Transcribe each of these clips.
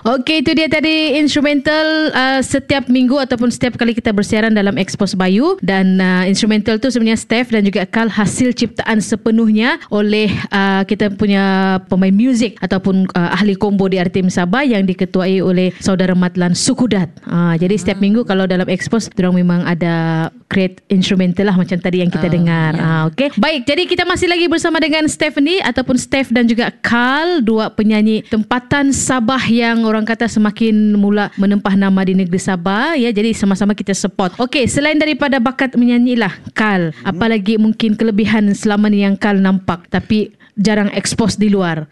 Okey, itu dia tadi instrumental setiap minggu ataupun setiap kali kita bersiaran dalam Expose Bayu. Dan instrumental tu sebenarnya Steph dan juga Carl hasil ciptaan sepenuhnya oleh kita punya pemain muzik ataupun ahli kombo di RTM Sabah yang diketuai oleh saudara Matlan Sukudat. Jadi setiap minggu kalau dalam Expose diorang memang ada create instrumental lah macam tadi yang kita dengar. Okey. Baik, jadi kita masih lagi bersama dengan Stephanie ataupun Steph dan juga Carl, dua penyanyi tempatan Sabah yang orang kata semakin mula menempah nama di negeri Sabah ya. Jadi sama-sama kita support. Okey, selain daripada bakat menyanyi lah Carl, apa lagi mungkin kelebihan selama ni yang Carl nampak tapi jarang expose di luar?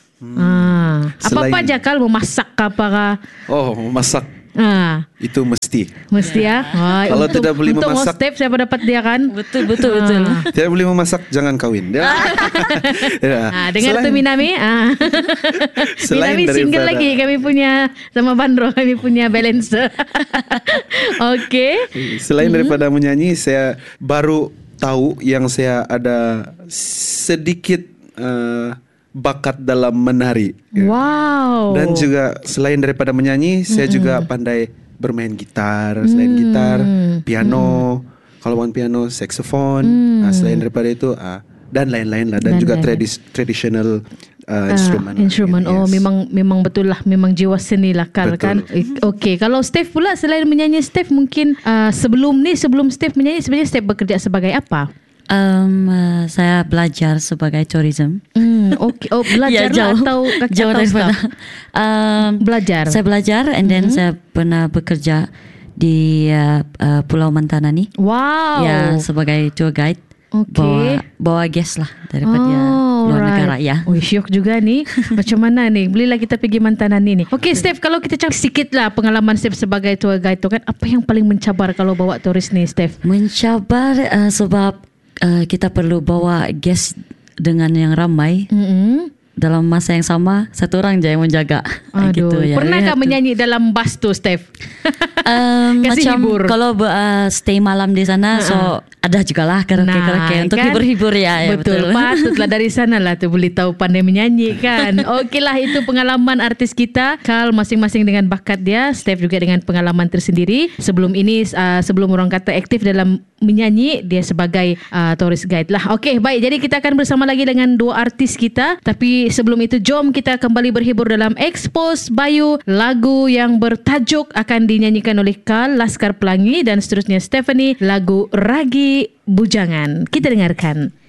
Apa-apa aja Carl, memasak ke apa? Memasak. Itu mesti ya. Kalau tidak boleh untuk memasak, Steph siapa dapat dia kan? Betul. tidak boleh memasak jangan kahwin. Dengar tu Minami. Minami single lagi kami punya sama Bandro, kami punya balancer. Okey. Selain daripada menyanyi, saya baru tahu yang saya ada sedikit bakat dalam menari. Wow. Dan juga selain daripada menyanyi, saya juga pandai bermain gitar. Selain gitar, piano. Kalau bukan piano, saxophone. Selain daripada itu, dan lain-lain lah. Dan juga traditional instrumen. Oh, memang betul lah. Memang jiwa seni lah Carl kan. Okey, kalau Steph pula selain menyanyi, Steph mungkin sebelum Steph menyanyi, sebenarnya Steph bekerja sebagai apa? Saya belajar sebagai tourism. Okay. Belajar atau jauh daripada belajar. Saya belajar and then saya pernah bekerja di Pulau Mantanani. Wow. Ya, sebagai tour guide. Okay. Bawa guest lah daripada luar negara ya. Syok juga nih. Macam mana nih? Belilah kita pergi Mantanani nih. Okay, Steph, kalau kita cakap sikit lah pengalaman Steph sebagai tour guide tu kan, apa yang paling mencabar kalau bawa turis nih, Steph? Mencabar sebab kita perlu bawa guest dengan yang ramai. Dalam masa yang sama, satu orang je yang menjaga. Gitu, ya. Pernahkah menyanyi dalam bus tu, Steph? Macam hibur. Kalau stay malam di sana, so ada jugalah karaoke untuk hibur-hibur ya. Betul. Patutlah dari sana lah tu boleh tahu pandai menyanyi kan. Okeylah, itu pengalaman artis kita. Carl masing-masing dengan bakat dia, Steph juga dengan pengalaman tersendiri. Sebelum ini, sebelum orang kata aktif dalam menyanyi, dia sebagai tourist guide lah. Okey, baik. Jadi kita akan bersama lagi dengan dua artis kita. Tapi sebelum itu, jom kita kembali berhibur dalam Expose Bayu. Lagu yang bertajuk akan dinyanyikan oleh Carl, Laskar Pelangi, dan seterusnya Stephanie, lagu Ragi Bujangan. Kita dengarkan.